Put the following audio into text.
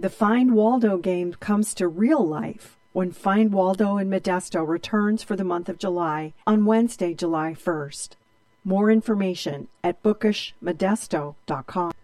The Find Waldo game comes to real life when Find Waldo in Modesto returns for the month of July on Wednesday, July 1st. More information at bookishmodesto.com.